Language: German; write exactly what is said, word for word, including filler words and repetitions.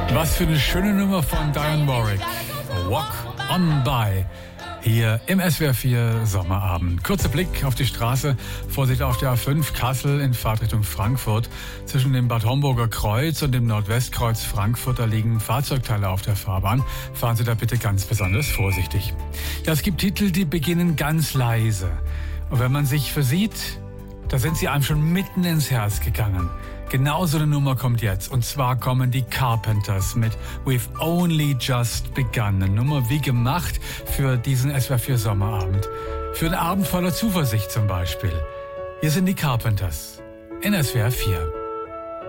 Was für eine schöne Nummer von Dionne Warwick. Walk on by. Hier im S W R vier Sommerabend. Kurzer Blick auf die Straße. Vorsicht auf der A fünf Kassel in Fahrtrichtung Frankfurt. Zwischen dem Bad Homburger Kreuz und dem Nordwestkreuz Frankfurt, da liegen Fahrzeugteile auf der Fahrbahn. Fahren Sie da bitte ganz besonders vorsichtig. Ja, es gibt Titel, die beginnen ganz leise. Und wenn man sich versieht, da sind sie einem schon mitten ins Herz gegangen. Genau so eine Nummer kommt jetzt. Und zwar kommen die Carpenters mit We've Only Just Begun. Eine Nummer wie gemacht für diesen S W R vier Sommerabend. Für einen Abend voller Zuversicht zum Beispiel. Hier sind die Carpenters in S W R vier.